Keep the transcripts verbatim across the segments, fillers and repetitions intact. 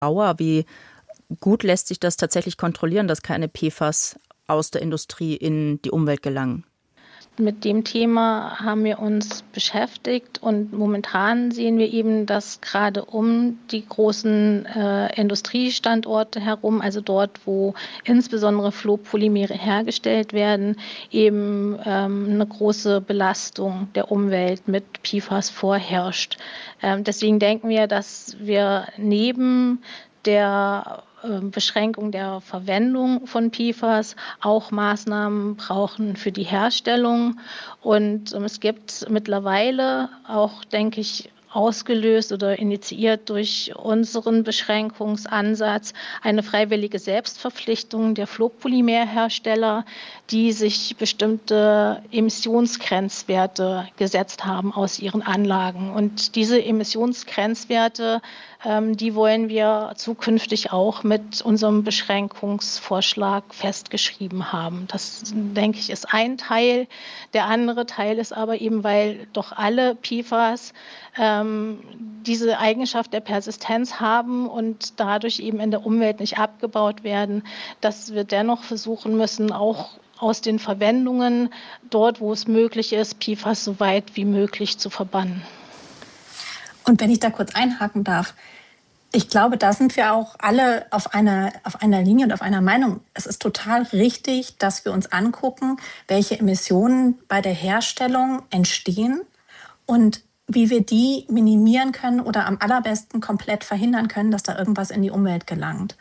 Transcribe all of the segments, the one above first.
Bauer, wie gut lässt sich das tatsächlich kontrollieren, dass keine P F A S aus der Industrie in die Umwelt gelangen? Mit dem Thema haben wir uns beschäftigt und momentan sehen wir eben, dass gerade um die großen äh, Industriestandorte herum, also dort, wo insbesondere Flohpolymere hergestellt werden, eben ähm, eine große Belastung der Umwelt mit P F A S vorherrscht. Ähm, deswegen denken wir, dass wir neben der Beschränkung der Verwendung von P F A S auch Maßnahmen brauchen für die Herstellung. Und ähm, es gibt mittlerweile auch, denke ich, ausgelöst oder initiiert durch unseren Beschränkungsansatz eine freiwillige Selbstverpflichtung der Flohpolymerhersteller, die sich bestimmte Emissionsgrenzwerte gesetzt haben aus ihren Anlagen. Und diese Emissionsgrenzwerte, ähm, die wollen wir zukünftig auch mit unserem Beschränkungsvorschlag festgeschrieben haben. Das, denke ich, ist ein Teil. Der andere Teil ist aber eben, weil doch alle P F A S ähm, diese Eigenschaft der Persistenz haben und dadurch eben in der Umwelt nicht abgebaut werden, dass wir dennoch versuchen müssen, auch aus den Verwendungen dort, wo es möglich ist, P F A S so weit wie möglich zu verbannen. Und wenn ich da kurz einhaken darf, ich glaube, da sind wir auch alle auf einer, auf einer Linie und auf einer Meinung. Es ist total richtig, dass wir uns angucken, welche Emissionen bei der Herstellung entstehen und wie wir die minimieren können oder am allerbesten komplett verhindern können, dass da irgendwas in die Umwelt gelangt.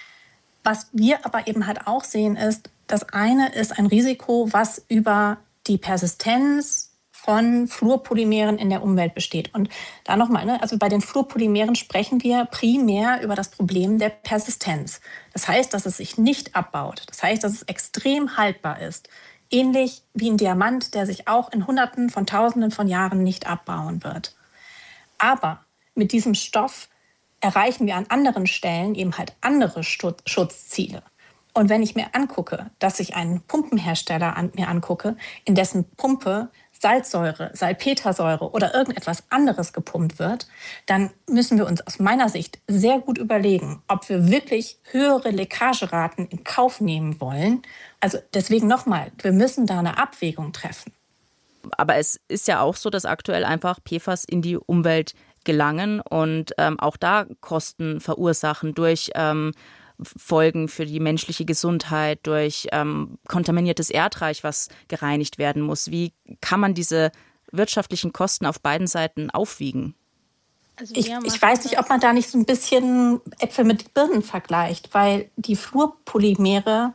Was wir aber eben halt auch sehen ist, das eine ist ein Risiko, was über die Persistenz von Fluorpolymeren in der Umwelt besteht. Und da nochmal, ne, also bei den Fluorpolymeren sprechen wir primär über das Problem der Persistenz. Das heißt, dass es sich nicht abbaut. Das heißt, dass es extrem haltbar ist. Ähnlich wie ein Diamant, der sich auch in Hunderten von Tausenden von Jahren nicht abbauen wird. Aber mit diesem Stoff erreichen wir an anderen Stellen eben halt andere Schutzziele. Und wenn ich mir angucke, dass ich einen Pumpenhersteller an, mir angucke, in dessen Pumpe Salzsäure, Salpetersäure oder irgendetwas anderes gepumpt wird, dann müssen wir uns aus meiner Sicht sehr gut überlegen, ob wir wirklich höhere Leckageraten in Kauf nehmen wollen. Also deswegen nochmal, wir müssen da eine Abwägung treffen. Aber es ist ja auch so, dass aktuell einfach P F A S in die Umwelt gelangen und ähm, auch da Kosten verursachen durch ähm, Folgen für die menschliche Gesundheit, durch ähm, kontaminiertes Erdreich, was gereinigt werden muss. Wie kann man diese wirtschaftlichen Kosten auf beiden Seiten aufwiegen? Also ich, ich weiß nicht, ob man da nicht so ein bisschen Äpfel mit Birnen vergleicht, weil die Fluorpolymere,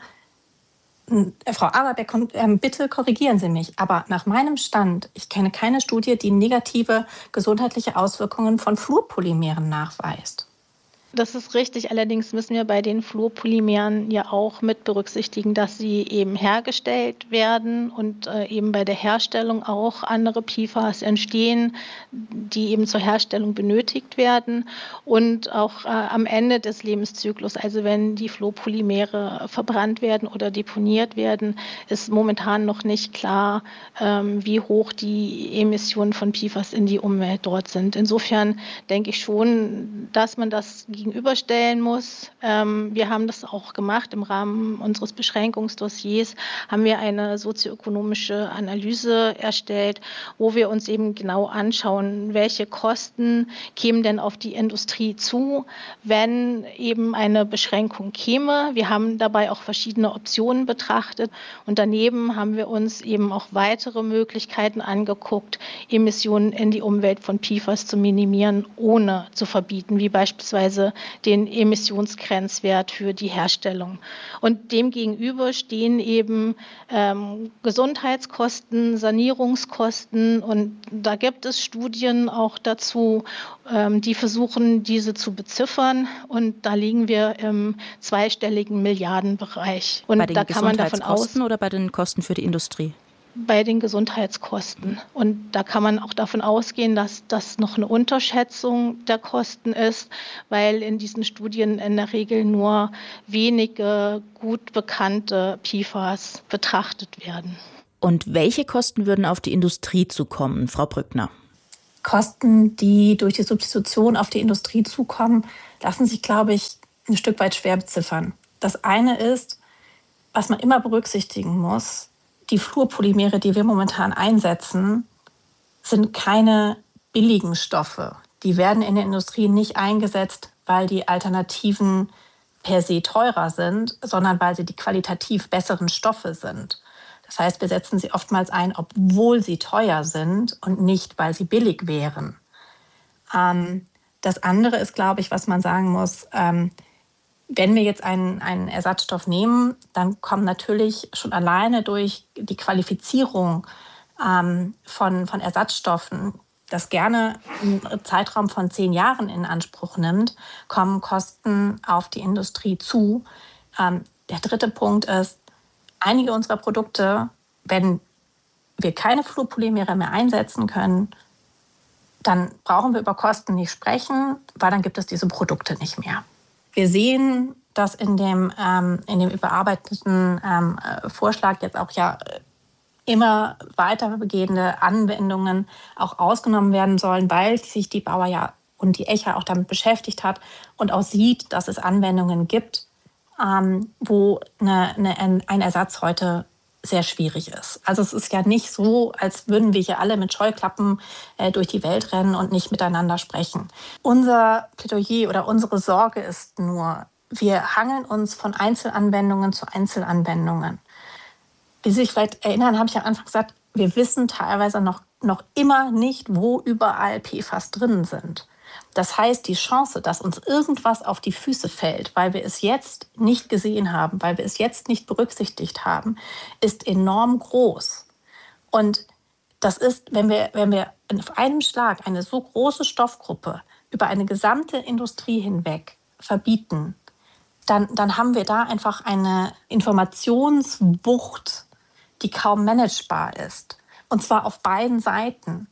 äh, Frau Aberbeck, äh, bitte korrigieren Sie mich, aber nach meinem Stand, ich kenne keine Studie, die negative gesundheitliche Auswirkungen von Fluorpolymeren nachweist. Das ist richtig. Allerdings müssen wir bei den Fluorpolymeren ja auch mit berücksichtigen, dass sie eben hergestellt werden und äh, eben bei der Herstellung auch andere P F A S entstehen, die eben zur Herstellung benötigt werden. Und auch äh, am Ende des Lebenszyklus, also wenn die Fluorpolymere verbrannt werden oder deponiert werden, ist momentan noch nicht klar, ähm, wie hoch die Emissionen von P F A S in die Umwelt dort sind. Insofern denke ich schon, dass man das gegenüberstellen muss. Ähm, wir haben das auch gemacht im Rahmen unseres Beschränkungsdossiers, haben wir eine sozioökonomische Analyse erstellt, wo wir uns eben genau anschauen, welche Kosten kämen denn auf die Industrie zu, wenn eben eine Beschränkung käme. Wir haben dabei auch verschiedene Optionen betrachtet und daneben haben wir uns eben auch weitere Möglichkeiten angeguckt, Emissionen in die Umwelt von P F A S zu minimieren, ohne zu verbieten, wie beispielsweise den Emissionsgrenzwert für die Herstellung. Und demgegenüber stehen eben ähm, Gesundheitskosten, Sanierungskosten und da gibt es Studien auch dazu, ähm, die versuchen, diese zu beziffern und da liegen wir im zweistelligen Milliardenbereich. Und bei den da kann man davon aus, oder bei den Kosten für die Industrie? Bei den Gesundheitskosten. Und da kann man auch davon ausgehen, dass das noch eine Unterschätzung der Kosten ist, weil in diesen Studien in der Regel nur wenige gut bekannte P F A S betrachtet werden. Und welche Kosten würden auf die Industrie zukommen, Frau Brückner? Kosten, die durch die Substitution auf die Industrie zukommen, lassen sich, glaube ich, ein Stück weit schwer beziffern. Das eine ist, was man immer berücksichtigen muss, die Fluorpolymere, die wir momentan einsetzen, sind keine billigen Stoffe. Die werden in der Industrie nicht eingesetzt, weil die Alternativen per se teurer sind, sondern weil sie die qualitativ besseren Stoffe sind. Das heißt, wir setzen sie oftmals ein, obwohl sie teuer sind und nicht, weil sie billig wären. Ähm, das andere ist, glaube ich, was man sagen muss, ähm, wenn wir jetzt einen, einen Ersatzstoff nehmen, dann kommen natürlich schon alleine durch die Qualifizierung ähm, von, von Ersatzstoffen, das gerne einen Zeitraum von zehn Jahren in Anspruch nimmt, kommen Kosten auf die Industrie zu. Ähm, der dritte Punkt ist, einige unserer Produkte, wenn wir keine Fluorpolymere mehr einsetzen können, dann brauchen wir über Kosten nicht sprechen, weil dann gibt es diese Produkte nicht mehr. Wir sehen, dass in dem, ähm, in dem überarbeiteten ähm, Vorschlag jetzt auch ja immer weitergehende Anwendungen auch ausgenommen werden sollen, weil sich die Bauer ja und die E C H A auch damit beschäftigt hat und auch sieht, dass es Anwendungen gibt, ähm, wo eine, eine, ein Ersatz heute sehr schwierig ist. Also es ist ja nicht so, als würden wir hier alle mit Scheuklappen äh, durch die Welt rennen und nicht miteinander sprechen. Unser Plädoyer oder unsere Sorge ist nur, wir hangeln uns von Einzelanwendungen zu Einzelanwendungen. Wie Sie sich vielleicht erinnern, habe ich am Anfang gesagt, wir wissen teilweise noch, noch immer nicht, wo überall P F A S drin sind. Das heißt, die Chance, dass uns irgendwas auf die Füße fällt, weil wir es jetzt nicht gesehen haben, weil wir es jetzt nicht berücksichtigt haben, ist enorm groß. Und das ist, wenn wir, wenn wir auf einen Schlag eine so große Stoffgruppe über eine gesamte Industrie hinweg verbieten, dann, dann haben wir da einfach eine Informationswucht, die kaum managebar ist. Und zwar auf beiden Seiten.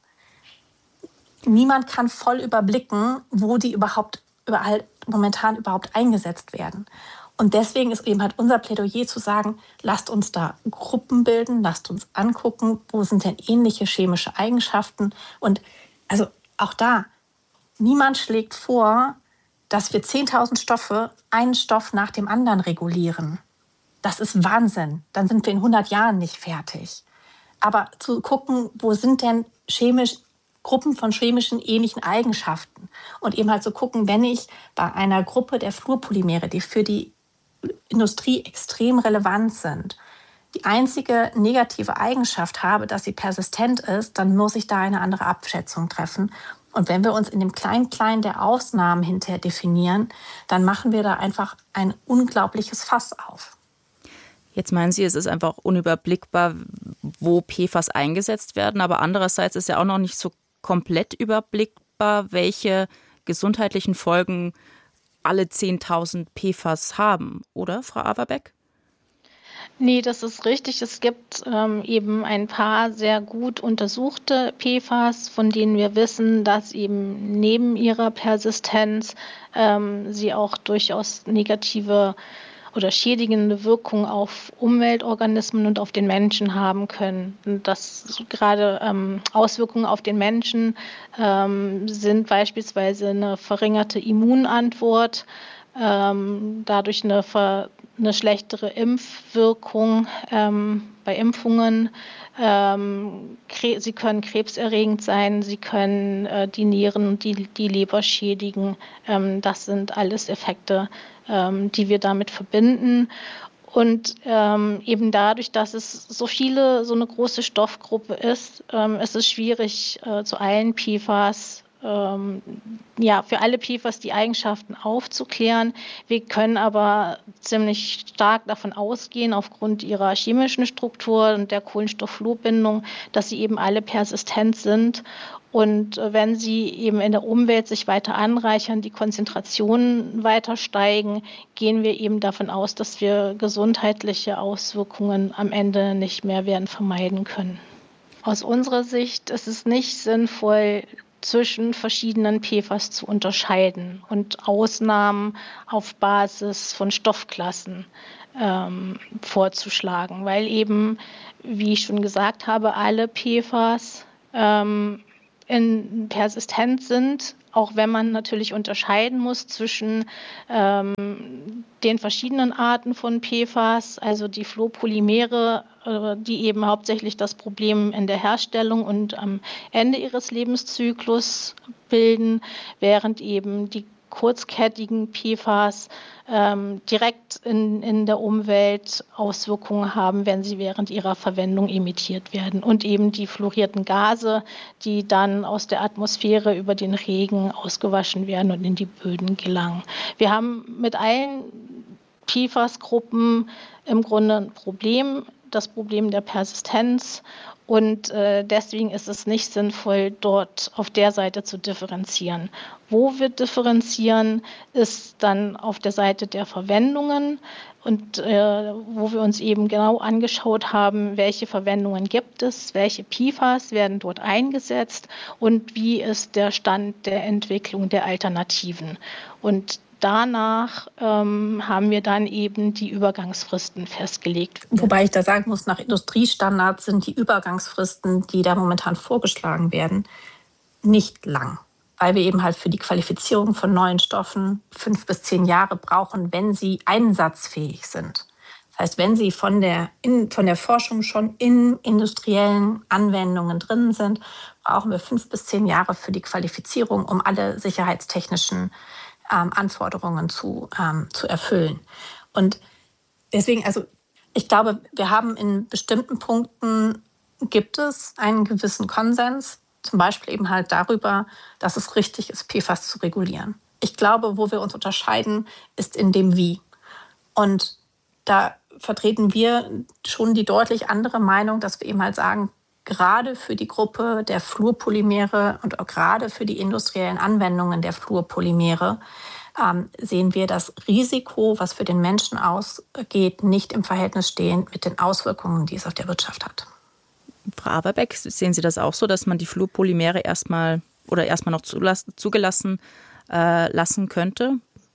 Niemand kann voll überblicken, wo die überhaupt überall momentan überhaupt eingesetzt werden. Und deswegen ist eben halt unser Plädoyer zu sagen, lasst uns da Gruppen bilden, lasst uns angucken, wo sind denn ähnliche chemische Eigenschaften. Und also auch da, niemand schlägt vor, dass wir zehntausend Stoffe, einen Stoff nach dem anderen regulieren. Das ist Wahnsinn. Dann sind wir in hundert Jahren nicht fertig. Aber zu gucken, wo sind denn chemisch Gruppen von chemischen ähnlichen Eigenschaften und eben halt zu gucken, wenn ich bei einer Gruppe der Fluorpolymere, die für die Industrie extrem relevant sind, die einzige negative Eigenschaft habe, dass sie persistent ist, dann muss ich da eine andere Abschätzung treffen. Und wenn wir uns in dem Klein-Klein der Ausnahmen hinterher definieren, dann machen wir da einfach ein unglaubliches Fass auf. Jetzt meinen Sie, es ist einfach unüberblickbar, wo P F A S eingesetzt werden, aber andererseits ist ja auch noch nicht so komplett überblickbar, welche gesundheitlichen Folgen alle zehntausend P F A S haben, oder, Frau Averbeck? Nee, das ist richtig. Es gibt ähm, eben ein paar sehr gut untersuchte P F A S, von denen wir wissen, dass eben neben ihrer Persistenz ähm, sie auch durchaus negative oder schädigende Wirkung auf Umweltorganismen und auf den Menschen haben können. Und das gerade ähm, Auswirkungen auf den Menschen ähm, sind beispielsweise eine verringerte Immunantwort, ähm, dadurch eine, ver, eine schlechtere Impfwirkung ähm, bei Impfungen. Ähm, kre- sie können krebserregend sein, sie können äh, die Nieren und die, die Leber schädigen. Ähm, das sind alles Effekte, ähm, die wir damit verbinden. Und ähm, eben dadurch, dass es so viele, so eine große Stoffgruppe ist, ähm, ist es schwierig, äh, zu allen P F A S ähm, ja, für alle P F A S die Eigenschaften aufzuklären. Wir können aber ziemlich stark davon ausgehen, aufgrund ihrer chemischen Struktur und der Kohlenstofffluorbindung, dass sie eben alle persistent sind. Und wenn sie eben in der Umwelt sich weiter anreichern, die Konzentrationen weiter steigen, gehen wir eben davon aus, dass wir gesundheitliche Auswirkungen am Ende nicht mehr werden vermeiden können. Aus unserer Sicht ist es nicht sinnvoll, zwischen verschiedenen P F A S zu unterscheiden und Ausnahmen auf Basis von Stoffklassen ähm, vorzuschlagen, weil eben, wie ich schon gesagt habe, alle P F A S ähm, in, persistent sind, auch wenn man natürlich unterscheiden muss zwischen ähm, den verschiedenen Arten von P F A S, also die Fluorpolymere, äh, die eben hauptsächlich das Problem in der Herstellung und am Ende ihres Lebenszyklus bilden, während eben die kurzkettigen P F A S ähm, direkt in, in der Umwelt Auswirkungen haben, wenn sie während ihrer Verwendung emittiert werden. Und eben die fluorierten Gase, die dann aus der Atmosphäre über den Regen ausgewaschen werden und in die Böden gelangen. Wir haben mit allen P F A S-Gruppen im Grunde ein Problem, das Problem der Persistenz. Und äh, deswegen ist es nicht sinnvoll, dort auf der Seite zu differenzieren. Wo wir differenzieren, ist dann auf der Seite der Verwendungen und äh, wo wir uns eben genau angeschaut haben, welche Verwendungen gibt es, welche P F A S werden dort eingesetzt und wie ist der Stand der Entwicklung der Alternativen. Und danach ähm, haben wir dann eben die Übergangsfristen festgelegt. Wobei ich da sagen muss, nach Industriestandards sind die Übergangsfristen, die da momentan vorgeschlagen werden, nicht lang. Weil wir eben halt für die Qualifizierung von neuen Stoffen fünf bis zehn Jahre brauchen, wenn sie einsatzfähig sind. Das heißt, wenn sie von der, in, von der Forschung schon in industriellen Anwendungen drin sind, brauchen wir fünf bis zehn Jahre für die Qualifizierung, um alle sicherheitstechnischen Ähm, Anforderungen zu, ähm, zu erfüllen. Und deswegen, also ich glaube, wir haben in bestimmten Punkten, gibt es einen gewissen Konsens, zum Beispiel eben halt darüber, dass es richtig ist, P F A S zu regulieren. Ich glaube, wo wir uns unterscheiden, ist in dem Wie. Und da vertreten wir schon die deutlich andere Meinung, dass wir eben halt sagen, gerade für die Gruppe der Fluorpolymere und auch gerade für die industriellen Anwendungen der Fluorpolymere ähm, sehen wir das Risiko, was für den Menschen ausgeht, nicht im Verhältnis stehen mit den Auswirkungen, die es auf der Wirtschaft hat. Frau Averbeck, sehen Sie das auch so, dass man die Fluorpolymere erstmal oder erstmal noch zulassen, zugelassen äh, lassen könnte?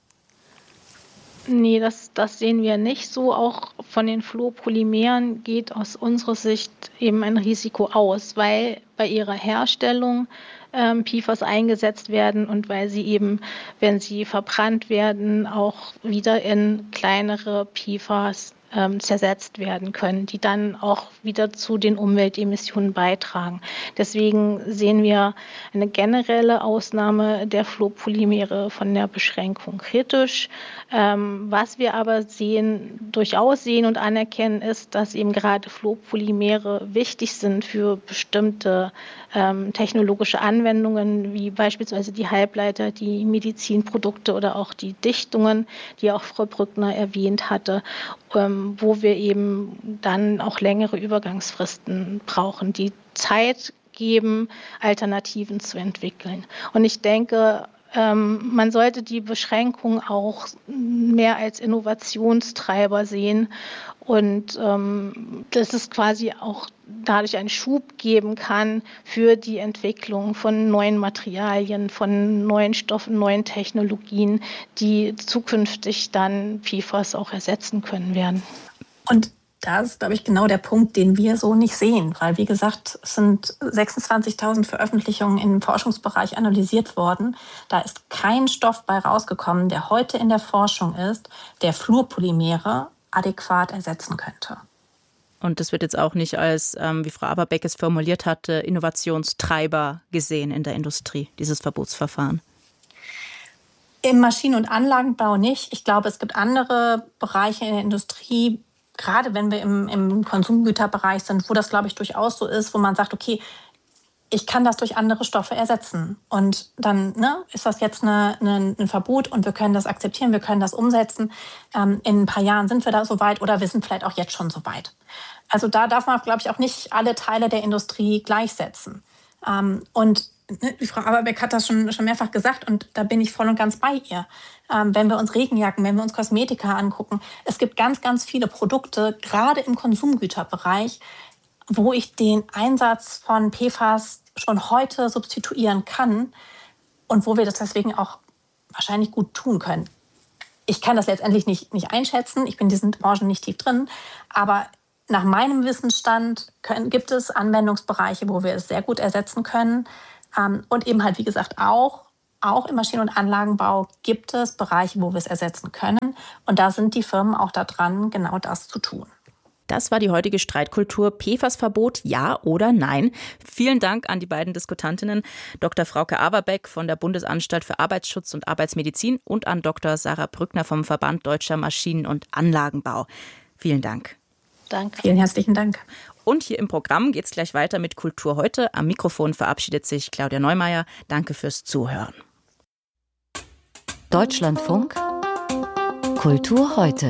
Nee, das, das sehen wir nicht so. Auch von den Fluorpolymeren geht aus unserer Sicht eben ein Risiko aus, weil bei ihrer Herstellung ähm, P F A S eingesetzt werden und weil sie eben, wenn sie verbrannt werden, auch wieder in kleinere P F A S ähm, zersetzt werden können, die dann auch wieder zu den Umweltemissionen beitragen. Deswegen sehen wir eine generelle Ausnahme der Fluorpolymere von der Beschränkung kritisch. Ähm, was wir aber sehen, durchaus sehen und anerkennen, ist, dass eben gerade Fluorpolymere wichtig sind für bestimmte ähm, technologische Anwendungen, wie beispielsweise die Halbleiter, die Medizinprodukte oder auch die Dichtungen, die auch Frau Brückner erwähnt hatte, ähm, wo wir eben dann auch längere Übergangsfristen brauchen, die Zeit geben, Alternativen zu entwickeln. Und ich denke, ähm, man sollte die Beschränkung auch mehr als Innovationstreiber sehen und ähm, dass es quasi auch dadurch einen Schub geben kann für die Entwicklung von neuen Materialien, von neuen Stoffen, neuen Technologien, die zukünftig dann P F A S auch ersetzen können werden. Und das ist, glaube ich, genau der Punkt, den wir so nicht sehen. Weil, wie gesagt, es sind sechsundzwanzigtausend Veröffentlichungen im Forschungsbereich analysiert worden. Da ist kein Stoff bei rausgekommen, der heute in der Forschung ist, der Fluorpolymere adäquat ersetzen könnte. Und das wird jetzt auch nicht als, ähm, wie Frau Averbeck es formuliert hatte, Innovationstreiber gesehen in der Industrie, dieses Verbotsverfahren. Im Maschinen- und Anlagenbau nicht. Ich glaube, es gibt andere Bereiche in der Industrie, gerade wenn wir im, im Konsumgüterbereich sind, wo das, glaube ich, durchaus so ist, wo man sagt, okay, ich kann das durch andere Stoffe ersetzen. Und dann ne, ist das jetzt eine, eine, ein Verbot und wir können das akzeptieren, wir können das umsetzen. Ähm, in ein paar Jahren sind wir da so weit oder wir sind vielleicht auch jetzt schon so weit. Also da darf man, glaube ich, auch nicht alle Teile der Industrie gleichsetzen. Ähm, und ne, die Frau Averbeck hat das schon, schon mehrfach gesagt und da bin ich voll und ganz bei ihr. Ähm, wenn wir uns Regenjacken, wenn wir uns Kosmetika angucken, es gibt ganz, ganz viele Produkte, gerade im Konsumgüterbereich, wo ich den Einsatz von P F A S schon heute substituieren kann und wo wir das deswegen auch wahrscheinlich gut tun können. Ich kann das letztendlich nicht, nicht einschätzen, ich bin in diesen Branchen nicht tief drin, aber nach meinem Wissensstand können, gibt es Anwendungsbereiche, wo wir es sehr gut ersetzen können. Ähm, und eben halt, wie gesagt, auch, auch im Maschinen- und Anlagenbau gibt es Bereiche, wo wir es ersetzen können. Und da sind die Firmen auch da dran, genau das zu tun. Das war die heutige Streitkultur. P F A S-Verbot, ja oder nein? Vielen Dank an die beiden Diskutantinnen, Doktor Frauke Averbeck von der Bundesanstalt für Arbeitsschutz und Arbeitsmedizin und an Doktor Sarah Brückner vom Verband Deutscher Maschinen- und Anlagenbau. Vielen Dank. Danke. Vielen herzlichen Dank. Und hier im Programm geht es gleich weiter mit Kultur heute. Am Mikrofon verabschiedet sich Claudia Neumeier. Danke fürs Zuhören. Deutschlandfunk Kultur heute.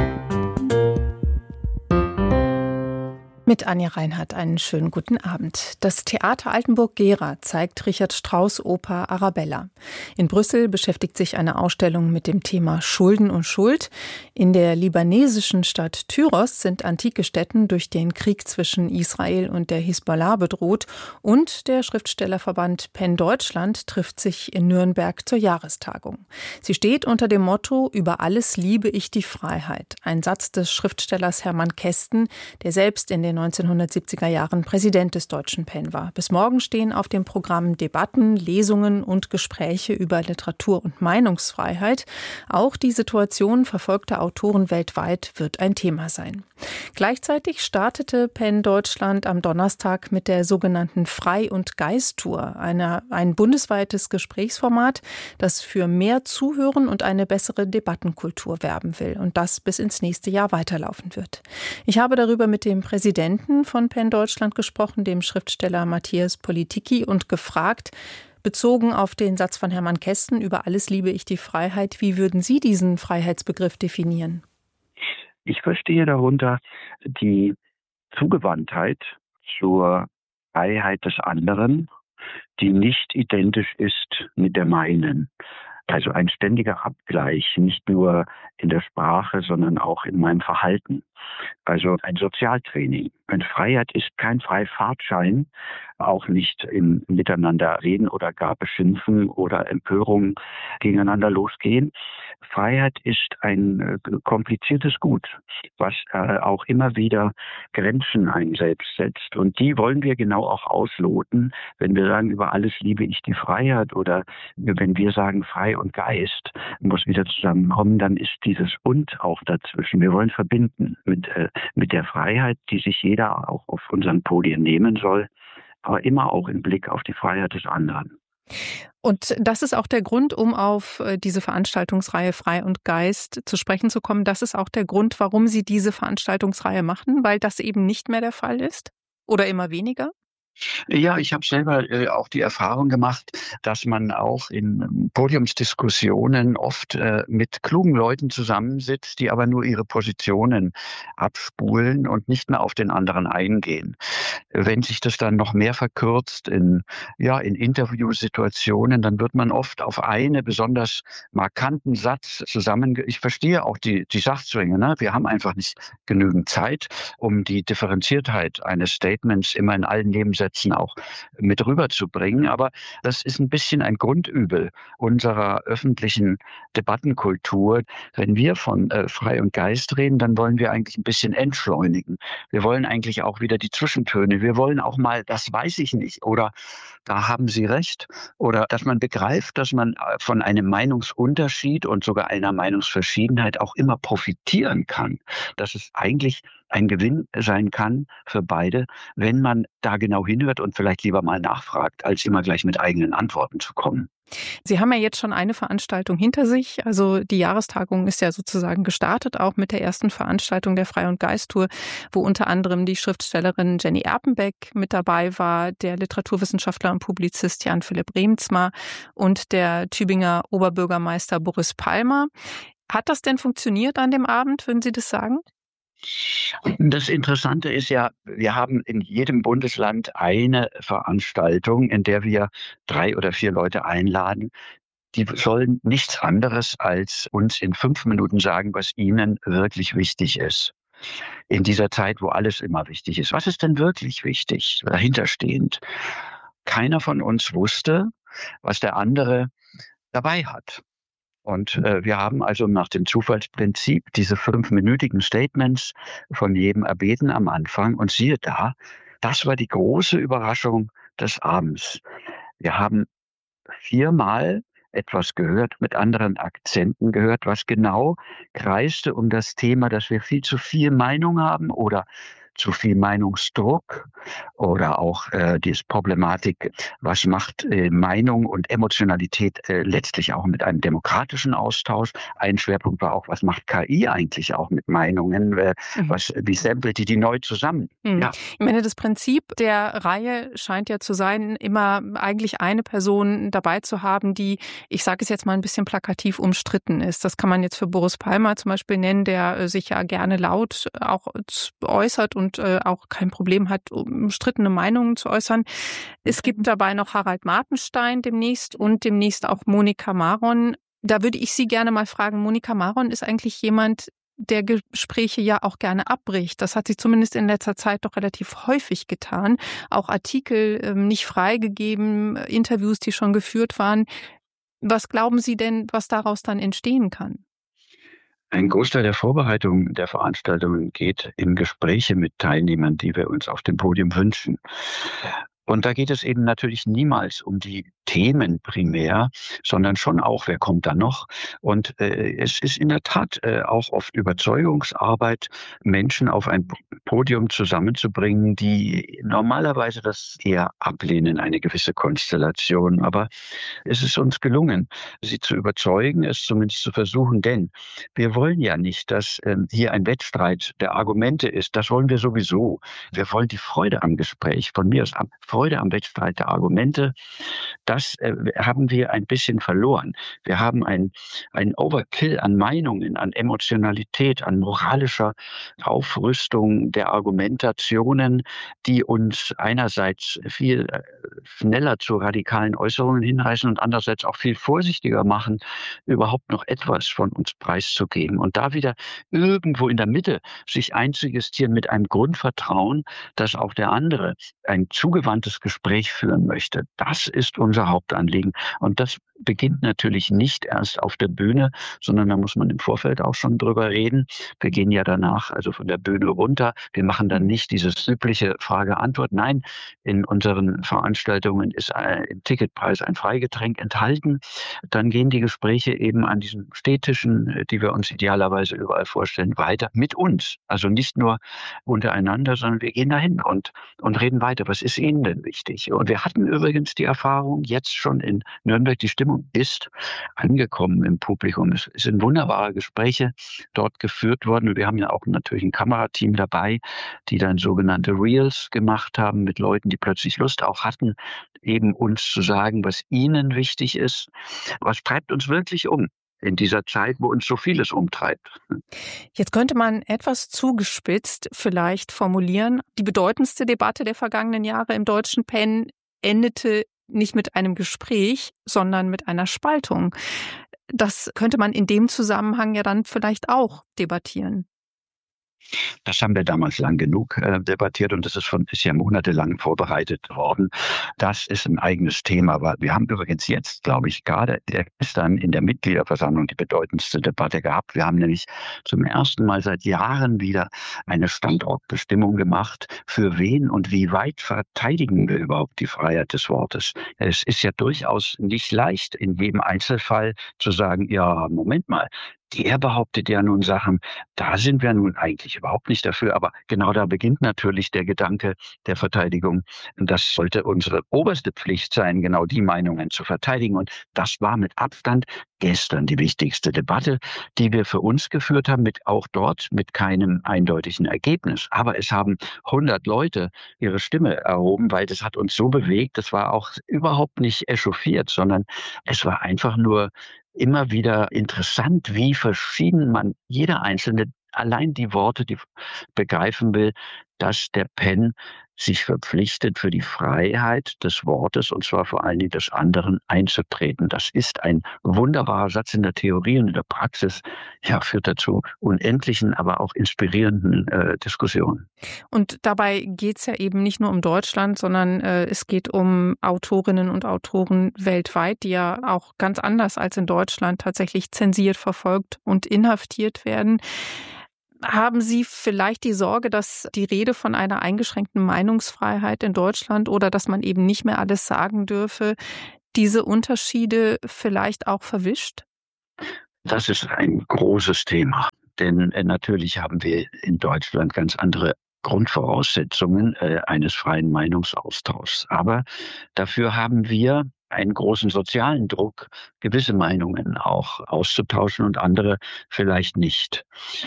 Mit Anja Reinhardt einen schönen guten Abend. Das Theater Altenburg-Gera zeigt Richard Strauss' Oper Arabella. In Brüssel beschäftigt sich eine Ausstellung mit dem Thema Schulden und Schuld. In der libanesischen Stadt Tyros sind antike Stätten durch den Krieg zwischen Israel und der Hisbollah bedroht. Und der Schriftstellerverband PEN Deutschland trifft sich in Nürnberg zur Jahrestagung. Sie steht unter dem Motto „Über alles liebe ich die Freiheit". Ein Satz des Schriftstellers Hermann Kästen, der selbst in den neunzehnhundertsiebziger Jahren Präsident des Deutschen PEN war. Bis morgen stehen auf dem Programm Debatten, Lesungen und Gespräche über Literatur- und Meinungsfreiheit. Auch die Situation verfolgter Autoren weltweit wird ein Thema sein. Gleichzeitig startete PEN Deutschland am Donnerstag mit der sogenannten Frei- und Geist-Tour, eine, ein bundesweites Gesprächsformat, das für mehr Zuhören und eine bessere Debattenkultur werben will und das bis ins nächste Jahr weiterlaufen wird. Ich habe darüber mit dem Präsidenten von PEN Deutschland gesprochen, dem Schriftsteller Matthias Politicki, und gefragt, bezogen auf den Satz von Hermann Kästen, über alles liebe ich die Freiheit, wie würden Sie diesen Freiheitsbegriff definieren? Ich verstehe darunter die Zugewandtheit zur Freiheit des anderen, die nicht identisch ist mit der meinen. Also ein ständiger Abgleich, nicht nur in der Sprache, sondern auch in meinem Verhalten. Also ein Sozialtraining. Eine Freiheit ist kein Freifahrtschein, auch nicht im Miteinander reden oder gar beschimpfen oder Empörung gegeneinander losgehen. Freiheit ist ein äh, kompliziertes Gut, was äh, auch immer wieder Grenzen einem selbst setzt. Und die wollen wir genau auch ausloten, wenn wir sagen, über alles liebe ich die Freiheit, oder wenn wir sagen, frei und Geist muss wieder zusammenkommen, dann ist dieses und auch dazwischen. Wir wollen verbinden mit, äh, mit der Freiheit, die sich jeder auch auf unseren Podien nehmen soll, aber immer auch im Blick auf die Freiheit des anderen. Und das ist auch der Grund, um auf diese Veranstaltungsreihe Frei und Geist zu sprechen zu kommen. Das ist auch der Grund, warum Sie diese Veranstaltungsreihe machen, weil das eben nicht mehr der Fall ist oder immer weniger? Ja, ich habe selber äh, auch die Erfahrung gemacht, dass man auch in Podiumsdiskussionen oft äh, mit klugen Leuten zusammensitzt, die aber nur ihre Positionen abspulen und nicht mehr auf den anderen eingehen. Wenn sich das dann noch mehr verkürzt in, ja, in Interviewsituationen, dann wird man oft auf einen besonders markanten Satz zusammen. Ich verstehe auch die, die Sachzwänge, ne? Wir haben einfach nicht genügend Zeit, um die Differenziertheit eines Statements immer in allen Nebensätzen auch mit rüberzubringen. Aber das ist ein bisschen ein Grundübel unserer öffentlichen Debattenkultur. Wenn wir von äh, Frei und Geist reden, dann wollen wir eigentlich ein bisschen entschleunigen. Wir wollen eigentlich auch wieder die Zwischentöne. Wir wollen auch mal, das weiß ich nicht, oder da haben Sie recht, oder dass man begreift, dass man von einem Meinungsunterschied und sogar einer Meinungsverschiedenheit auch immer profitieren kann. Dass es eigentlich ein Gewinn sein kann für beide, wenn man da genau hinhört und vielleicht lieber mal nachfragt, als immer gleich mit eigenen Antworten zu kommen. Sie haben ja jetzt schon eine Veranstaltung hinter sich. Also die Jahrestagung ist ja sozusagen gestartet, auch mit der ersten Veranstaltung der Frei- und Geist-Tour, wo unter anderem die Schriftstellerin Jenny Erpenbeck mit dabei war, der Literaturwissenschaftler und Publizist Jan-Philipp Reemtsma und der Tübinger Oberbürgermeister Boris Palmer. Hat das denn funktioniert an dem Abend, würden Sie das sagen? Das Interessante ist ja, wir haben in jedem Bundesland eine Veranstaltung, in der wir drei oder vier Leute einladen. Die sollen nichts anderes als uns in fünf Minuten sagen, was ihnen wirklich wichtig ist. In dieser Zeit, wo alles immer wichtig ist. Was ist denn wirklich wichtig, dahinterstehend? Keiner von uns wusste, was der andere dabei hat. Und äh, wir haben also nach dem Zufallsprinzip diese fünfminütigen Statements von jedem erbeten am Anfang. Und siehe da, das war die große Überraschung des Abends. Wir haben viermal etwas gehört, mit anderen Akzenten gehört, was genau kreiste um das Thema, dass wir viel zu viel Meinung haben oder zu viel Meinungsdruck oder auch äh, die Problematik, was macht äh, Meinung und Emotionalität äh, letztlich auch mit einem demokratischen Austausch. Ein Schwerpunkt war auch, was macht K I eigentlich auch mit Meinungen, äh, mhm. was, wie samplet die die neu zusammen? Mhm. Ja. Ich meine, das Prinzip der Reihe scheint ja zu sein, immer eigentlich eine Person dabei zu haben, die, ich sage es jetzt mal ein bisschen plakativ, umstritten ist. Das kann man jetzt für Boris Palmer zum Beispiel nennen, der äh, sich ja gerne laut auch äußert und und äh, auch kein Problem hat, umstrittene Meinungen zu äußern. Es gibt dabei noch Harald Martenstein demnächst und demnächst auch Monika Maron. Da würde ich Sie gerne mal fragen, Monika Maron ist eigentlich jemand, der Gespräche ja auch gerne abbricht. Das hat sie zumindest in letzter Zeit doch relativ häufig getan. Auch Artikel ähm, nicht freigegeben, Interviews, die schon geführt waren. Was glauben Sie denn, was daraus dann entstehen kann? Ein Großteil der Vorbereitung der Veranstaltungen geht in Gespräche mit Teilnehmern, die wir uns auf dem Podium wünschen. Und da geht es eben natürlich niemals um die Themen primär, sondern schon auch, wer kommt da noch? Und äh, es ist in der Tat äh, auch oft Überzeugungsarbeit, Menschen auf ein Podium zusammenzubringen, die normalerweise das eher ablehnen, eine gewisse Konstellation. Aber es ist uns gelungen, sie zu überzeugen, es zumindest zu versuchen, denn wir wollen ja nicht, dass äh, hier ein Wettstreit der Argumente ist. Das wollen wir sowieso. Wir wollen die Freude am Gespräch, von mir aus am Freude am Wettstreit der Argumente, das äh, haben wir ein bisschen verloren. Wir haben ein, ein Overkill an Meinungen, an Emotionalität, an moralischer Aufrüstung der Argumentationen, die uns einerseits viel äh, schneller zu radikalen Äußerungen hinreißen und andererseits auch viel vorsichtiger machen, überhaupt noch etwas von uns preiszugeben. Und da wieder irgendwo in der Mitte sich einzujustieren mit einem Grundvertrauen, dass auch der andere ein zugewandtes Gespräch führen möchte. Das ist unser Hauptanliegen. Und das beginnt natürlich nicht erst auf der Bühne, sondern da muss man im Vorfeld auch schon drüber reden. Wir gehen ja danach also von der Bühne runter. Wir machen dann nicht dieses übliche Frage-Antwort. Nein, in unseren Veranstaltungen ist ein, im Ticketpreis ein Freigetränk enthalten. Dann gehen die Gespräche eben an diesen Stehtischen, die wir uns idealerweise überall vorstellen, weiter mit uns. Also nicht nur untereinander, sondern wir gehen dahin und, und reden weiter. Was ist Ihnen denn wichtig? Und wir hatten übrigens die Erfahrung, jetzt schon in Nürnberg, die Stimmung ist angekommen im Publikum. Es sind wunderbare Gespräche dort geführt worden. Und wir haben ja auch natürlich ein Kamerateam dabei, die dann sogenannte Reels gemacht haben mit Leuten, die plötzlich Lust auch hatten, eben uns zu sagen, was ihnen wichtig ist. Was treibt uns wirklich um in dieser Zeit, wo uns so vieles umtreibt? Jetzt könnte man etwas zugespitzt vielleicht formulieren. Die bedeutendste Debatte der vergangenen Jahre im deutschen Pen endete nicht mit einem Gespräch, sondern mit einer Spaltung. Das könnte man in dem Zusammenhang ja dann vielleicht auch debattieren. Das haben wir damals lang genug äh, debattiert und das ist, von, ist ja monatelang vorbereitet worden. Das ist ein eigenes Thema. Aber wir haben übrigens jetzt, glaube ich, gerade gestern in der Mitgliederversammlung die bedeutendste Debatte gehabt. Wir haben nämlich zum ersten Mal seit Jahren wieder eine Standortbestimmung gemacht, für wen und wie weit verteidigen wir überhaupt die Freiheit des Wortes. Es ist ja durchaus nicht leicht, in jedem Einzelfall zu sagen, ja, Moment mal, der behauptet ja nun Sachen, da sind wir nun eigentlich überhaupt nicht dafür. Aber genau da beginnt natürlich der Gedanke der Verteidigung. Das sollte unsere oberste Pflicht sein, genau die Meinungen zu verteidigen. Und das war mit Abstand gestern die wichtigste Debatte, die wir für uns geführt haben, mit auch dort mit keinem eindeutigen Ergebnis. Aber es haben hundert Leute ihre Stimme erhoben, weil das hat uns so bewegt. Das war auch überhaupt nicht echauffiert, sondern es war einfach nur immer wieder interessant, wie verschieden man jeder Einzelne allein die Worte, die begreifen will, dass der Pen sich verpflichtet, für die Freiheit des Wortes und zwar vor allen Dingen des anderen einzutreten. Das ist ein wunderbarer Satz in der Theorie und in der Praxis, ja, führt dazu unendlichen, aber auch inspirierenden äh, Diskussionen. Und dabei geht es ja eben nicht nur um Deutschland, sondern äh, es geht um Autorinnen und Autoren weltweit, die ja auch ganz anders als in Deutschland tatsächlich zensiert, verfolgt und inhaftiert werden. Haben Sie vielleicht die Sorge, dass die Rede von einer eingeschränkten Meinungsfreiheit in Deutschland oder dass man eben nicht mehr alles sagen dürfe, diese Unterschiede vielleicht auch verwischt? Das ist ein großes Thema, denn äh, natürlich haben wir in Deutschland ganz andere Grundvoraussetzungen äh, eines freien Meinungsaustauschs. Aber dafür haben wir einen großen sozialen Druck, gewisse Meinungen auch auszutauschen und andere vielleicht nicht.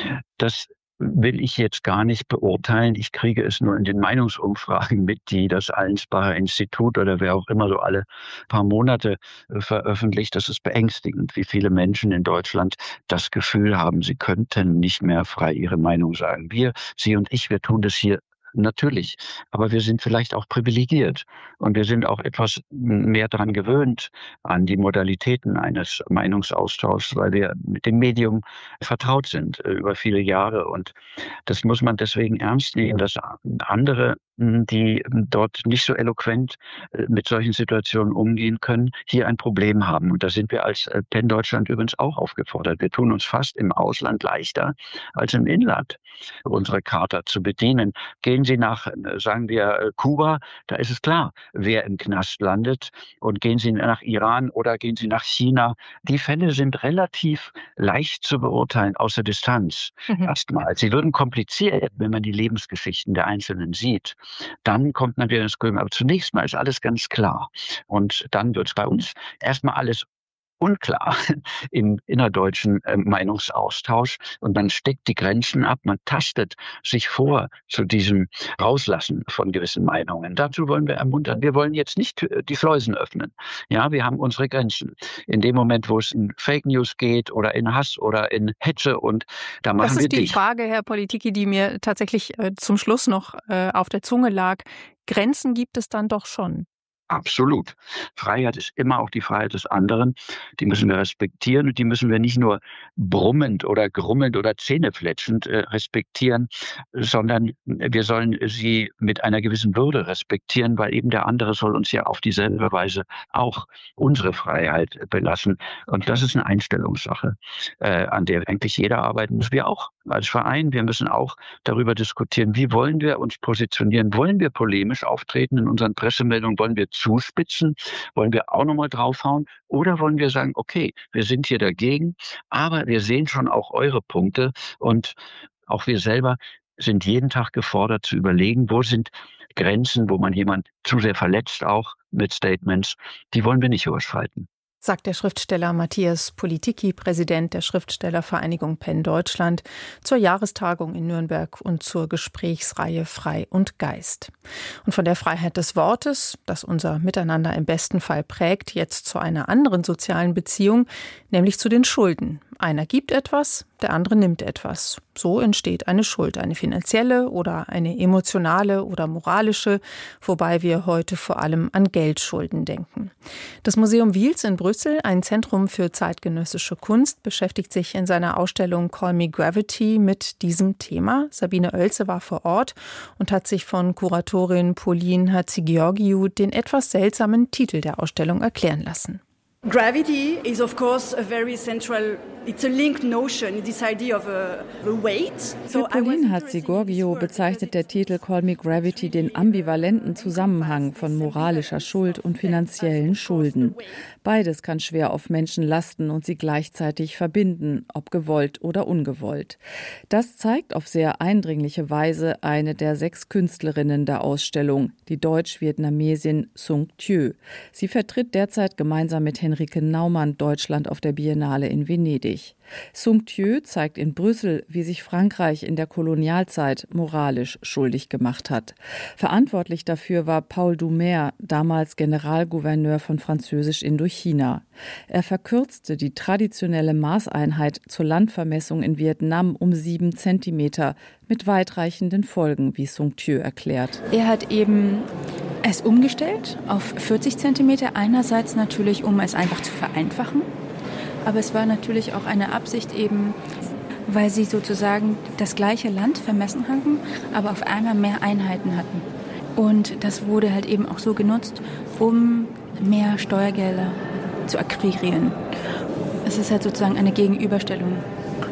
Das will ich jetzt gar nicht beurteilen. Ich kriege es nur in den Meinungsumfragen mit, die das Allensbacher Institut oder wer auch immer so alle paar Monate veröffentlicht. Das ist beängstigend, wie viele Menschen in Deutschland das Gefühl haben, sie könnten nicht mehr frei ihre Meinung sagen. Wir, Sie und ich, wir tun das hier natürlich, aber wir sind vielleicht auch privilegiert und wir sind auch etwas mehr daran gewöhnt an die Modalitäten eines Meinungsaustauschs, weil wir mit dem Medium vertraut sind äh, über viele Jahre und das muss man deswegen ernst nehmen, dass andere, die dort nicht so eloquent äh, mit solchen Situationen umgehen können, hier ein Problem haben. Und da sind wir als äh, Penn Deutschland übrigens auch aufgefordert. Wir tun uns fast im Ausland leichter als im Inland, unsere Charta zu bedienen. Gehen Sie nach, sagen wir, Kuba, da ist es klar, wer im Knast landet. Und gehen Sie nach Iran oder gehen Sie nach China. Die Fälle sind relativ leicht zu beurteilen, außer Distanz. Mhm. Erstmal. Sie würden kompliziert, wenn man die Lebensgeschichten der Einzelnen sieht. Dann kommt man wieder ins Grübeln. Aber zunächst mal ist alles ganz klar. Und dann wird es bei uns erstmal alles unklar im innerdeutschen äh, Meinungsaustausch und man steckt die Grenzen ab, man tastet sich vor zu diesem Rauslassen von gewissen Meinungen. Dazu wollen wir ermuntern. Wir wollen jetzt nicht die Schleusen öffnen. Ja, wir haben unsere Grenzen. In dem Moment, wo es in Fake News geht oder in Hass oder in Hetze und da machen wir Das ist die dicht. Frage, Herr Politicki, die mir tatsächlich äh, zum Schluss noch äh, auf der Zunge lag. Grenzen gibt es dann doch schon. Absolut. Freiheit ist immer auch die Freiheit des anderen. Die müssen wir respektieren und die müssen wir nicht nur brummend oder grummelnd oder zähnefletschend äh, respektieren, sondern wir sollen sie mit einer gewissen Würde respektieren, weil eben der andere soll uns ja auf dieselbe Weise auch unsere Freiheit belassen. Und das ist eine Einstellungssache, äh, an der eigentlich jeder arbeiten muss. Wir auch als Verein. Wir müssen auch darüber diskutieren, wie wollen wir uns positionieren? Wollen wir polemisch auftreten in unseren Pressemeldungen? Wollen wir zuspitzen? Wollen wir auch nochmal draufhauen? Oder wollen wir sagen, okay, wir sind hier dagegen, aber wir sehen schon auch eure Punkte und auch wir selber sind jeden Tag gefordert zu überlegen, wo sind Grenzen, wo man jemand zu sehr verletzt auch mit Statements, die wollen wir nicht überschreiten. Sagt der Schriftsteller Matthias Politicki, Präsident der Schriftstellervereinigung Penn Deutschland, zur Jahrestagung in Nürnberg und zur Gesprächsreihe Frei und Geist. Und von der Freiheit des Wortes, das unser Miteinander im besten Fall prägt, jetzt zu einer anderen sozialen Beziehung, nämlich zu den Schulden. Einer gibt etwas, der andere nimmt etwas. So entsteht eine Schuld, eine finanzielle oder eine emotionale oder moralische, wobei wir heute vor allem an Geldschulden denken. Das Museum Wiels in Brüssel, ein Zentrum für zeitgenössische Kunst, beschäftigt sich in seiner Ausstellung Call Me Gravity mit diesem Thema. Sabine Oelze war vor Ort und hat sich von Kuratorin Pauline Hatzigeorgiou den etwas seltsamen Titel der Ausstellung erklären lassen. Gravity is of course a very central, it's a linked notion, this idea of a, a weight. Für Pauline Hatzigeorgiou bezeichnet der Titel Call Me Gravity den ambivalenten Zusammenhang von moralischer Schuld und finanziellen Schulden. Beides kann schwer auf Menschen lasten und sie gleichzeitig verbinden, ob gewollt oder ungewollt. Das zeigt auf sehr eindringliche Weise eine der sechs Künstlerinnen der Ausstellung, die Deutsch-Vietnamesin Sung Thieu. Sie vertritt derzeit gemeinsam mit Henrike Naumann Deutschland auf der Biennale in Venedig. Sung Thieu zeigt in Brüssel, wie sich Frankreich in der Kolonialzeit moralisch schuldig gemacht hat. Verantwortlich dafür war Paul Doumer, damals Generalgouverneur von Französisch Indochina. Er verkürzte die traditionelle Maßeinheit zur Landvermessung in Vietnam um sieben Zentimeter mit weitreichenden Folgen, wie Sung Thieu erklärt. Er hat eben es umgestellt auf vierzig Zentimeter, einerseits natürlich, um es einfach zu vereinfachen. Aber es war natürlich auch eine Absicht eben, weil sie sozusagen das gleiche Land vermessen hatten, aber auf einmal mehr Einheiten hatten. Und das wurde halt eben auch so genutzt, um mehr Steuergelder zu akquirieren. Es ist halt sozusagen eine Gegenüberstellung.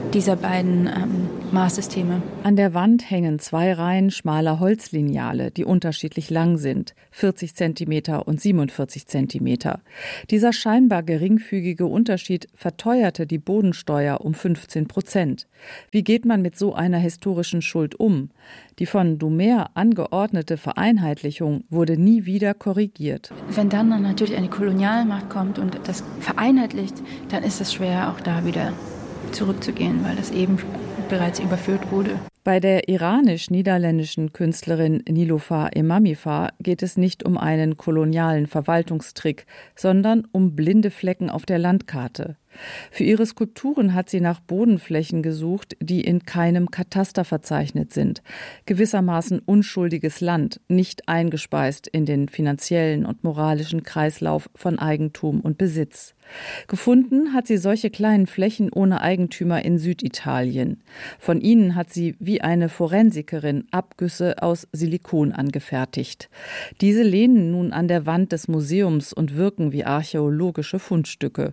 dieser beiden ähm, Maßsysteme. An der Wand hängen zwei Reihen schmaler Holzlineale, die unterschiedlich lang sind, vierzig Zentimeter und siebenundvierzig Zentimeter. Dieser scheinbar geringfügige Unterschied verteuerte die Bodensteuer um fünfzehn Prozent. Wie geht man mit so einer historischen Schuld um? Die von Doumer angeordnete Vereinheitlichung wurde nie wieder korrigiert. Wenn dann natürlich eine Kolonialmacht kommt und das vereinheitlicht, dann ist es schwer, auch da wieder zurückzugehen, weil das eben bereits überfüllt wurde. Bei der iranisch-niederländischen Künstlerin Niloufar Emamifar geht es nicht um einen kolonialen Verwaltungstrick, sondern um blinde Flecken auf der Landkarte. Für ihre Skulpturen hat sie nach Bodenflächen gesucht, die in keinem Kataster verzeichnet sind. Gewissermaßen unschuldiges Land, nicht eingespeist in den finanziellen und moralischen Kreislauf von Eigentum und Besitz. Gefunden hat sie solche kleinen Flächen ohne Eigentümer in Süditalien. Von ihnen hat sie wie eine Forensikerin Abgüsse aus Silikon angefertigt. Diese lehnen nun an der Wand des Museums und wirken wie archäologische Fundstücke.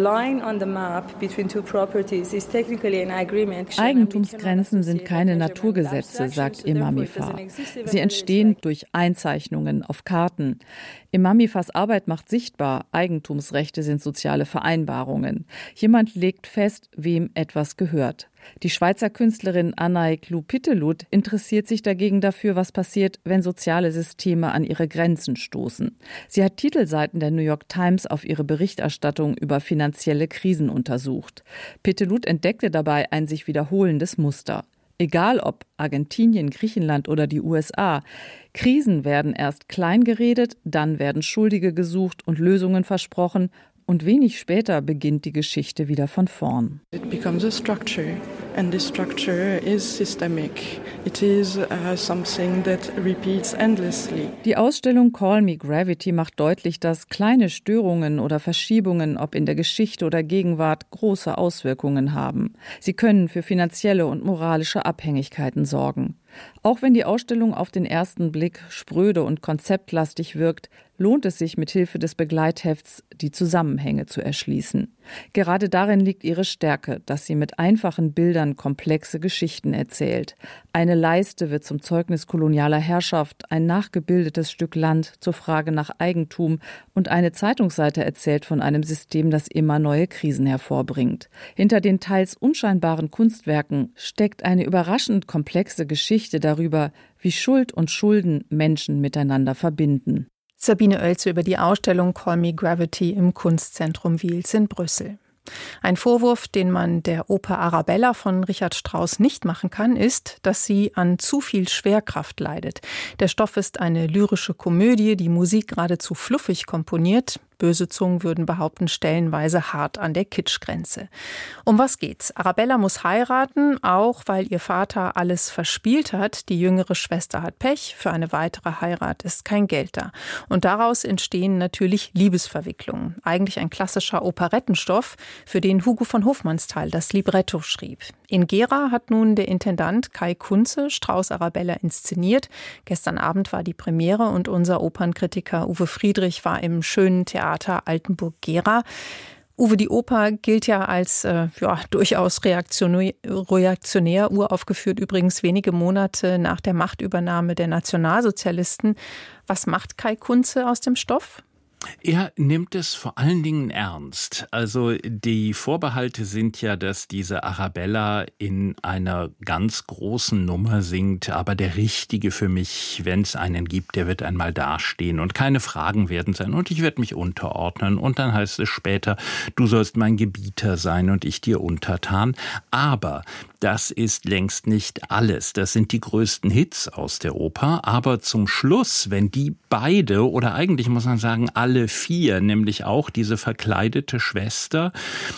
Eigentumsgrenzen sind keine Naturgesetze, sagt Emamifar. Sie entstehen durch Einzeichnungen auf Karten. Emamifars Arbeit macht sichtbar, Eigentumsrechte sind soziale Vereinbarungen. Jemand legt fest, wem etwas gehört. Die Schweizer Künstlerin Anaï Clou-Pitelut interessiert sich dagegen dafür, was passiert, wenn soziale Systeme an ihre Grenzen stoßen. Sie hat Titelseiten der New York Times auf ihre Berichterstattung über finanzielle Krisen untersucht. Pitelut entdeckte dabei ein sich wiederholendes Muster. Egal ob Argentinien, Griechenland oder die U S A, Krisen werden erst klein geredet, dann werden Schuldige gesucht und Lösungen versprochen. Und wenig später beginnt die Geschichte wieder von vorn. It becomes a structure, and this structure is systemic. It is uh, something that repeats endlessly. Die Ausstellung Call Me Gravity macht deutlich, dass kleine Störungen oder Verschiebungen, ob in der Geschichte oder Gegenwart, große Auswirkungen haben. Sie können für finanzielle und moralische Abhängigkeiten sorgen. Auch wenn die Ausstellung auf den ersten Blick spröde und konzeptlastig wirkt, lohnt es sich mit Hilfe des Begleithefts, die Zusammenhänge zu erschließen. Gerade darin liegt ihre Stärke, dass sie mit einfachen Bildern komplexe Geschichten erzählt. Eine Leiste wird zum Zeugnis kolonialer Herrschaft, ein nachgebildetes Stück Land zur Frage nach Eigentum und eine Zeitungsseite erzählt von einem System, das immer neue Krisen hervorbringt. Hinter den teils unscheinbaren Kunstwerken steckt eine überraschend komplexe Geschichte darüber, wie Schuld und Schulden Menschen miteinander verbinden. Sabine Oelze über die Ausstellung Call Me Gravity im Kunstzentrum Wiels in Brüssel. Ein Vorwurf, den man der Oper Arabella von Richard Strauss nicht machen kann, ist, dass sie an zu viel Schwerkraft leidet. Der Stoff ist eine lyrische Komödie, die Musik geradezu fluffig komponiert. Böse Zungen würden behaupten, stellenweise hart an der Kitschgrenze. Um was geht's? Arabella muss heiraten, auch weil ihr Vater alles verspielt hat. Die jüngere Schwester hat Pech, für eine weitere Heirat ist kein Geld da. Und daraus entstehen natürlich Liebesverwicklungen. Eigentlich ein klassischer Operettenstoff, für den Hugo von Hofmannsthal das Libretto schrieb. In Gera hat nun der Intendant Kai Kunze Strauss Arabella inszeniert. Gestern Abend war die Premiere und unser Opernkritiker Uwe Friedrich war im schönen Theater Theater Altenburg-Gera. Uwe, die Oper gilt ja als äh, ja, durchaus reaktionär, reaktionär, uraufgeführt übrigens wenige Monate nach der Machtübernahme der Nationalsozialisten. Was macht Kai Kunze aus dem Stoff? Er nimmt es vor allen Dingen ernst. Also die Vorbehalte sind ja, dass diese Arabella in einer ganz großen Nummer singt, aber der Richtige für mich, wenn es einen gibt, der wird einmal dastehen und keine Fragen werden sein und ich werde mich unterordnen und dann heißt es später, du sollst mein Gebieter sein und ich dir untertan. Aber das ist längst nicht alles. Das sind die größten Hits aus der Oper, aber zum Schluss, wenn die beide oder eigentlich muss man sagen alle vier, nämlich auch diese verkleidete Schwester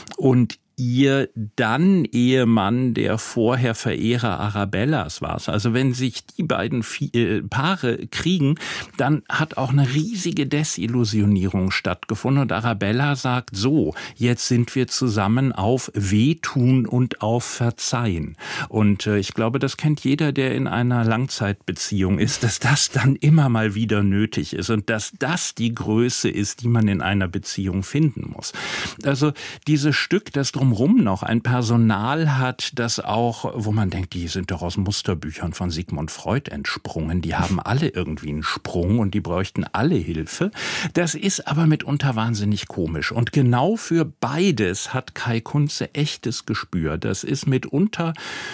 und ihr dann Ehemann, der vorher Verehrer Arabellas war. Also wenn sich die beiden Paare kriegen, dann hat auch eine riesige Desillusionierung stattgefunden. Und Arabella sagt so, jetzt sind wir zusammen auf Wehtun und auf Verzeihen. Und ich glaube, das kennt jeder, der in einer Langzeitbeziehung ist, dass das dann immer mal wieder nötig ist und dass das die Größe ist, die man in einer Beziehung finden muss. Also dieses Stück, das drum drumherum noch ein Personal hat, das auch, wo man denkt, die sind doch aus Musterbüchern von Sigmund Freud entsprungen. Die haben alle irgendwie einen Sprung und die bräuchten alle Hilfe. Das ist aber mitunter wahnsinnig komisch. Und genau für beides hat Kai Kunze echtes Gespür. Das ist mitunter,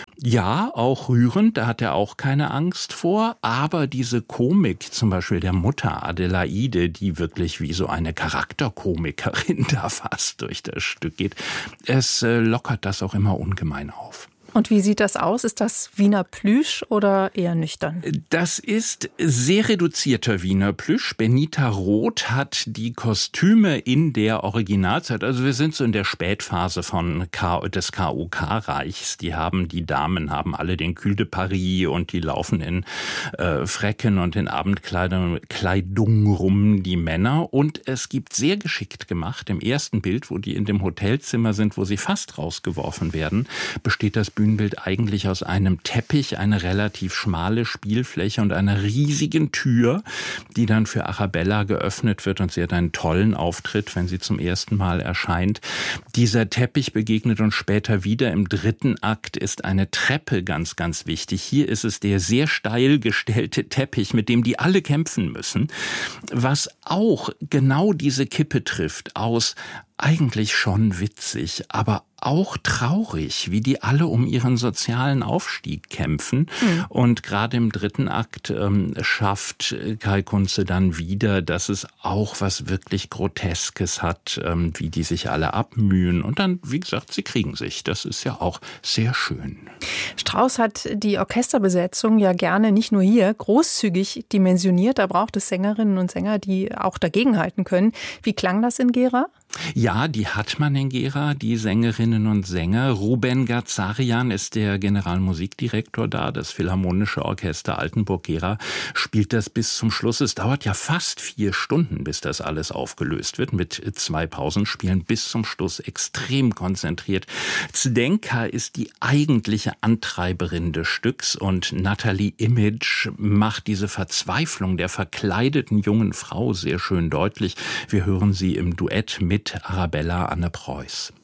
ja, auch rührend, da hat er auch keine Angst vor, aber diese Komik, zum Beispiel der Mutter Adelaide, die wirklich wie so eine Charakterkomikerin da fast durch das Stück geht, es äh, lockert das auch immer ungemein auf. Und wie sieht das aus? Ist das Wiener Plüsch oder eher nüchtern? Das ist sehr reduzierter Wiener Plüsch. Benita Roth hat die Kostüme in der Originalzeit, also wir sind so in der Spätphase von K- des K O K-Reichs. Die haben, die Damen haben alle den Cul de Paris und die laufen in äh, Frecken und in Abendkleidung Kleidung rum, die Männer. Und es gibt sehr geschickt gemacht, im ersten Bild, wo die in dem Hotelzimmer sind, wo sie fast rausgeworfen werden, besteht das Bühnenbild eigentlich aus einem Teppich, eine relativ schmale Spielfläche und einer riesigen Tür, die dann für Arabella geöffnet wird und sie hat einen tollen Auftritt, wenn sie zum ersten Mal erscheint. Dieser Teppich begegnet uns später wieder. Im dritten Akt ist eine Treppe ganz, ganz wichtig. Hier ist es der sehr steil gestellte Teppich, mit dem die alle kämpfen müssen, was auch genau diese Kippe trifft aus eigentlich schon witzig, aber auch traurig, wie die alle um ihren sozialen Aufstieg kämpfen. Mhm. Und gerade im dritten Akt ähm, schafft Kai Kunze dann wieder, dass es auch was wirklich Groteskes hat, ähm, wie die sich alle abmühen. Und dann, wie gesagt, sie kriegen sich. Das ist ja auch sehr schön. Strauss hat die Orchesterbesetzung ja gerne, nicht nur hier, großzügig dimensioniert. Da braucht es Sängerinnen und Sänger, die auch dagegenhalten können. Wie klang das in Gera? Ja, die hat man in Gera, die Sängerinnen und Sänger. Ruben Gazarian ist der Generalmusikdirektor da. Das Philharmonische Orchester Altenburg-Gera spielt das bis zum Schluss. Es dauert ja fast vier Stunden, bis das alles aufgelöst wird, mit zwei Pausenspielen bis zum Schluss extrem konzentriert. Zdenka ist die eigentliche Antreiberin des Stücks und Nathalie Image macht diese Verzweiflung der verkleideten jungen Frau sehr schön deutlich. Wir hören sie im Duett mit Arabella Anne Preuß.